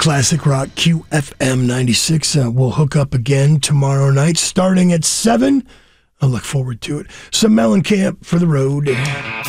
Classic Rock QFM 96. We'll hook up again tomorrow night starting at 7. I look forward to it. Some Mellencamp for the road.